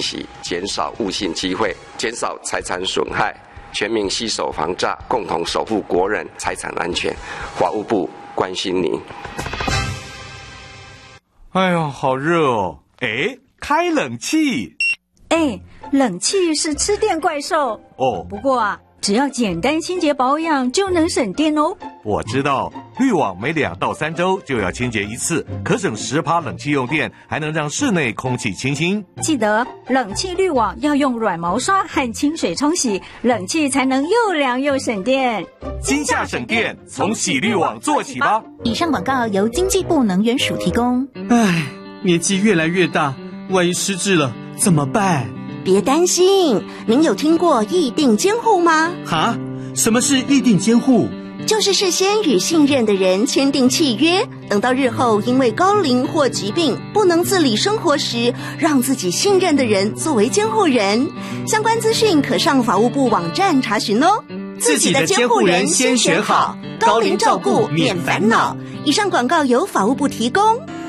息，减少误信机会，减少财产损害，全民携手防诈，共同守护国人财产安全。法务部关心您。 哎呦，好热哦！哎，开冷气。 冷气是吃电怪兽哦。 不过啊，只要简单清洁保养就能省电哦。 我知道，滤网每2到3周就要清洁一次，可省10%冷气用电，还能让室内空气清新。 记得冷气滤网要用软毛刷和清水冲洗，冷气才能又凉又省电。 今夏省电，从洗滤网做起吧。 以上广告由经济部能源署提供。 唉，年纪越来越大，万一失智了怎么办？ 别担心，您有听过议定监护吗？ 哈？什么是议定监护？ 就是事先与信任的人签订契约，等到日后因为高龄或疾病不能自理生活时，让自己信任的人作为监护人。相关资讯可上法务部网站查询哦。 自己的监护人先选好，高龄照顾免烦恼。 以上广告由法务部提供。